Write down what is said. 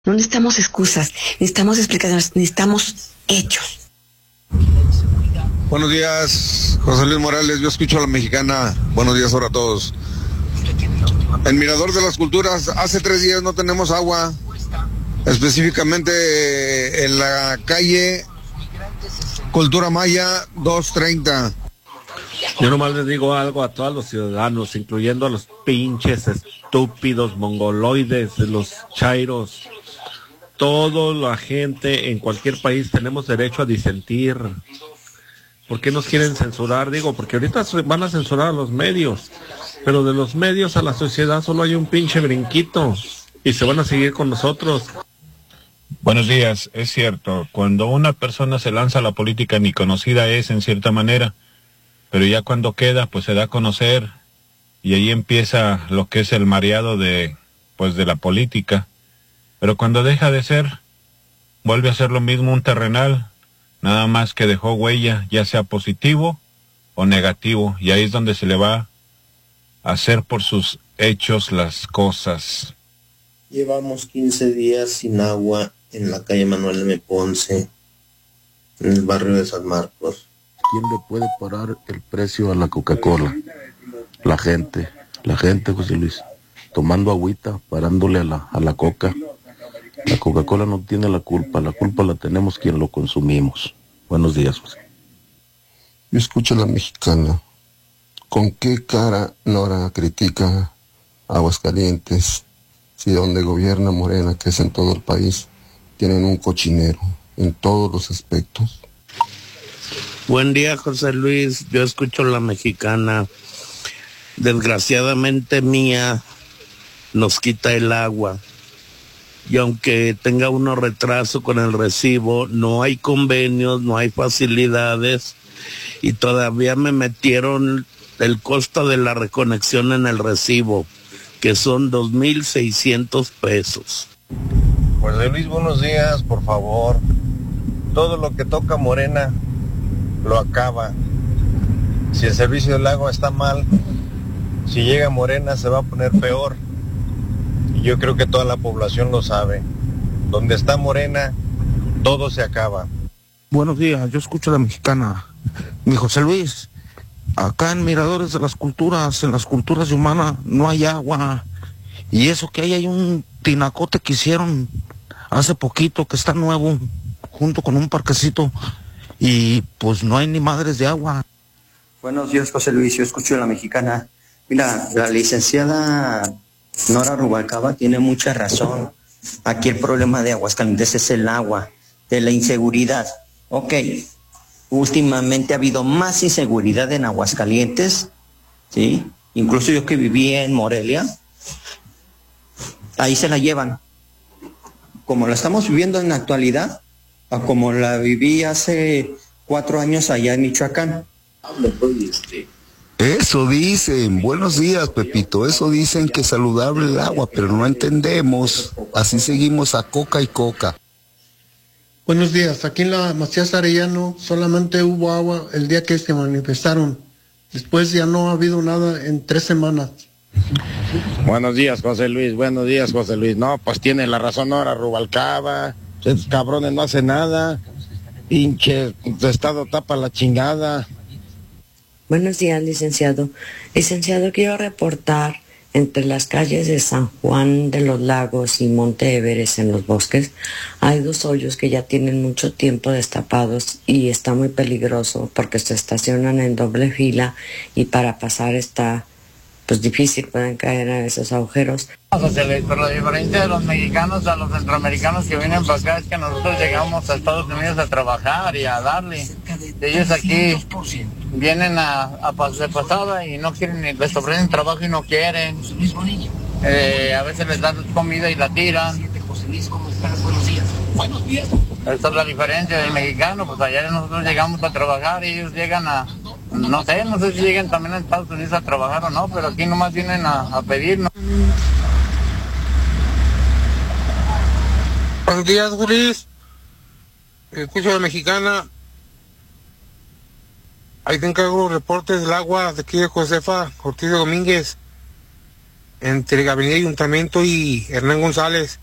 No necesitamos excusas, necesitamos explicaciones, necesitamos hechos. Buenos días, José Luis Morales, yo escucho a la mexicana. Buenos días ahora a todos. En Mirador de las Culturas, hace 3 días no tenemos agua, específicamente en la calle Cultura Maya 230. Yo nomás les digo algo a todos los ciudadanos, incluyendo a los pinches estúpidos mongoloides, los chairos. Toda la gente en cualquier país tenemos derecho a disentir. ¿Por qué nos quieren censurar? Digo, porque ahorita van a censurar a los medios, pero de los medios a la sociedad solo hay un pinche brinquito y se van a seguir con nosotros. Buenos días, es cierto, cuando una persona se lanza a la política ni conocida es en cierta manera, pero ya cuando queda pues se da a conocer y ahí empieza lo que es el mareado de la política. Pero cuando deja de ser, vuelve a ser lo mismo un terrenal, nada más que dejó huella, ya sea positivo o negativo, y ahí es donde se le va a hacer por sus hechos las cosas. Llevamos 15 días sin agua en la calle Manuel M. Ponce, en el barrio de San Marcos. ¿Quién le puede parar el precio a la Coca-Cola? La gente, José Luis, tomando agüita, parándole a la Coca. La Coca-Cola no tiene la culpa la tenemos quien lo consumimos. Buenos días, José. Yo escucho a la mexicana. ¿Con qué cara Nora critica a Aguascalientes si donde gobierna Morena, que es en todo el país, tienen un cochinero en todos los aspectos? Buen día, José Luis. Yo escucho a la mexicana. Desgraciadamente Mía nos quita el agua. Y aunque tenga uno retraso con el recibo, no hay convenios, no hay facilidades y todavía me metieron el costo de la reconexión en el recibo, que son 2,600 pesos. José Luis, buenos días, por favor. Todo lo que toca Morena lo acaba. Si el servicio del agua está mal, si llega Morena se va a poner peor. Y yo creo que toda la población lo sabe. Donde está Morena, todo se acaba. Buenos días, yo escucho a la mexicana. Mi José Luis, acá en Miradores de las Culturas, en las culturas de Humana, no hay agua. Y eso que hay un tinacote que hicieron hace poquito, que está nuevo, junto con un parquecito. Y pues no hay ni madres de agua. Buenos días, José Luis, yo escucho a la mexicana. Mira, la licenciada Nora Rubalcaba tiene mucha razón. Aquí el problema de Aguascalientes es el agua, de la inseguridad. Ok, últimamente ha habido más inseguridad en Aguascalientes, ¿sí? Incluso yo que vivía en Morelia, ahí se la llevan. Como la estamos viviendo en la actualidad, a como la viví hace 4 años allá en Michoacán. Eso dicen, buenos días, Pepito, eso dicen que es saludable el agua, pero no entendemos, así seguimos a coca y coca. Buenos días, aquí en la Macías Arellano solamente hubo agua el día que se manifestaron, después ya no ha habido nada en 3 semanas. Buenos días, José Luis, buenos días, José Luis. No, pues tiene la razón ahora Rubalcaba, esos cabrones no hacen nada, pinche estado tapa la chingada. Buenos días, licenciado. Licenciado, quiero reportar entre las calles de San Juan de los Lagos y Monte Everest en los bosques, hay 2 hoyos que ya tienen mucho tiempo destapados y está muy peligroso porque se estacionan en doble fila y para pasar está pues difícil, pueden caer a esos agujeros. Pero la diferencia de los mexicanos a los centroamericanos que vienen para acá es que nosotros llegamos a Estados Unidos a trabajar y a darle. Ellos aquí vienen a de pasada y no quieren, les ofrecen trabajo y no quieren. A veces les dan comida y la tiran. Esta es la diferencia del mexicano, pues allá nosotros llegamos a trabajar y ellos llegan no sé si llegan también a Estados Unidos a trabajar o no, pero aquí nomás vienen a pedir, ¿no? Buenos días, Luis. Escucho a la mexicana. Ahí te encargo los reportes del agua de aquí de Josefa Ortiz de Domínguez, entre Avenida Ayuntamiento y Hernán González.